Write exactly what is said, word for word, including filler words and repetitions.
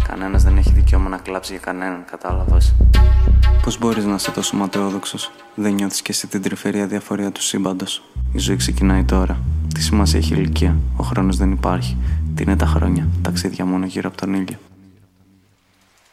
Κανένας δεν έχει δικαίωμα να κλάψει για κανέναν, κατάλαβες? Πώς μπορείς να είσαι τόσο ματαιόδοξος? Δεν νιώθεις κι εσύ την τρυφερή αδιαφορία του σύμπαντος? Η ζωή ξεκινάει τώρα. Τι σημασία έχει η ηλικία? Ο χρόνος δεν υπάρχει. Τι είναι τα χρόνια? Ταξίδια μόνο γύρω από τον ήλιο.